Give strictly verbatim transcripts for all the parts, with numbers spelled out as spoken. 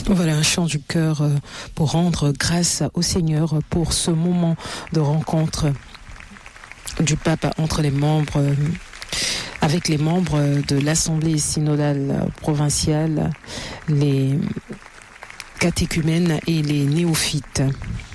Voilà un chant du cœur pour rendre grâce au Seigneur pour ce moment de rencontre du pape entre les membres, avec les membres de l'Assemblée synodale provinciale, les catéchumènes et les néophytes.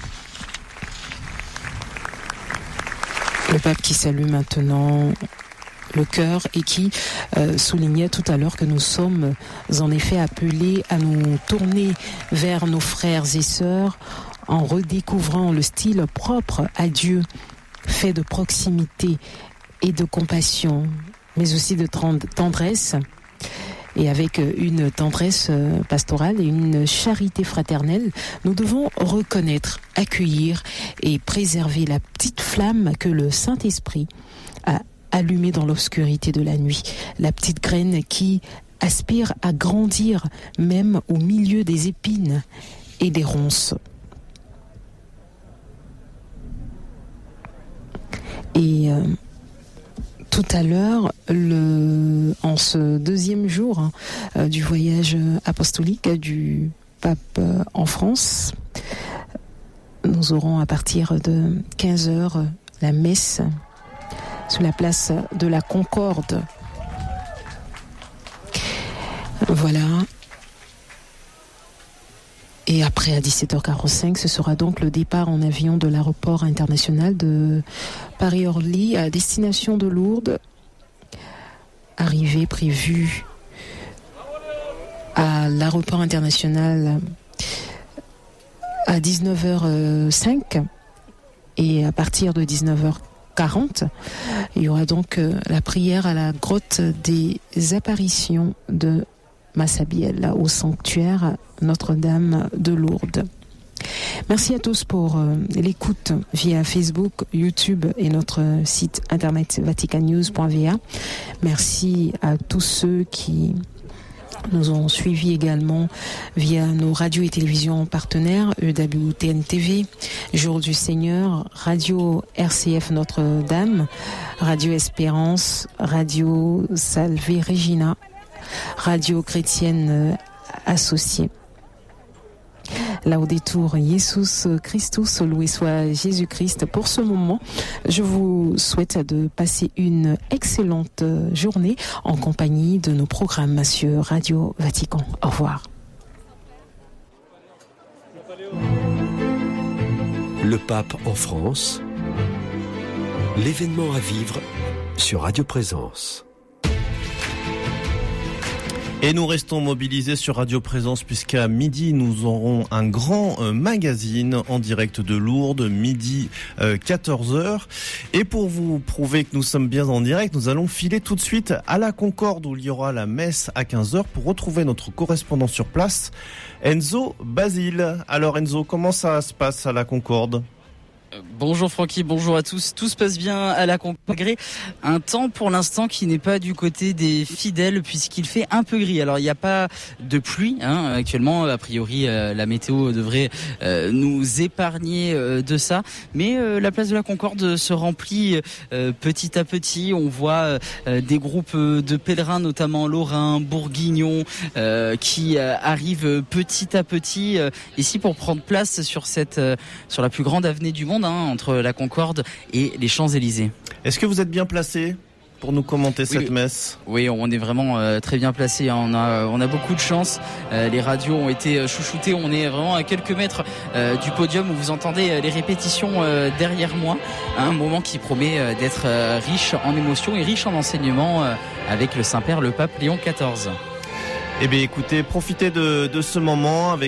Le pape qui salue maintenant le cœur et qui euh, soulignait tout à l'heure que nous sommes en effet appelés à nous tourner vers nos frères et sœurs en redécouvrant le style propre à Dieu, fait de proximité et de compassion, mais aussi de tendresse, et avec une tendresse pastorale et une charité fraternelle. Nous devons reconnaître, accueillir et préserver la petite flamme que le Saint-Esprit a allumée dans l'obscurité de la nuit, la petite graine qui aspire à grandir même au milieu des épines et des ronces. Et euh, tout à l'heure, le, en ce deuxième jour hein, euh, du voyage apostolique du pape euh, en France, nous aurons à partir de quinze heures la messe sous la place de la Concorde. Voilà. Et après, à dix-sept heures quarante-cinq, ce sera donc le départ en avion de l'aéroport international de Paris-Orly à destination de Lourdes. Arrivée prévue à l'aéroport international à dix-neuf heures cinq. Et à partir de dix-neuf heures quarante, il y aura donc la prière à la grotte des apparitions de Massabielle, là, au sanctuaire Notre-Dame de Lourdes. Merci à tous pour euh, l'écoute via Facebook, YouTube et notre site internet vatican news point v a. Merci à tous ceux qui nous ont suivis également via nos radios et télévisions partenaires, E W T N T V, Jour du Seigneur, Radio R C F Notre-Dame, Radio Espérance, Radio Salve Regina, Radio chrétienne associée. Laudetur Jesus Christus, loué soit Jésus-Christ. Pour ce moment, je vous souhaite de passer une excellente journée en compagnie de nos programmes sur Radio Vatican. Au revoir. Le pape en France, l'événement à vivre sur Radio Présence. Et nous restons mobilisés sur Radio Présence puisqu'à midi, nous aurons un grand euh, magazine en direct de Lourdes, midi euh, quatorze heures. Et pour vous prouver que nous sommes bien en direct, nous allons filer tout de suite à la Concorde où il y aura la messe à quinze heures pour retrouver notre correspondant sur place, Enzo Basile. Alors Enzo, comment ça se passe à la Concorde ? Bonjour Francky, bonjour à tous. Tout se passe bien à la Concorde, malgré un temps pour l'instant qui n'est pas du côté des fidèles puisqu'il fait un peu gris. Alors il n'y a pas de pluie hein, actuellement, a priori euh, la météo devrait euh, nous épargner euh, de ça, mais euh, la place de la Concorde se remplit euh, petit à petit. On voit euh, des groupes de pèlerins, notamment lorrains, bourguignons, euh, qui euh, arrivent petit à petit euh, ici pour prendre place sur cette euh, sur la plus grande avenue du monde. Hein, entre la Concorde et les Champs-Élysées. Est-ce que vous êtes bien placé pour nous commenter oui, cette messe ? Oui, on est vraiment euh, très bien placé. Hein. On a, on a beaucoup de chance. Euh, les radios ont été chouchoutées. On est vraiment à quelques mètres euh, du podium où vous entendez les répétitions euh, derrière moi. Un moment qui promet euh, d'être euh, riche en émotions et riche en enseignements euh, avec le Saint-Père, le Pape Léon quatorze. Eh bien, écoutez, profitez de, de ce moment avec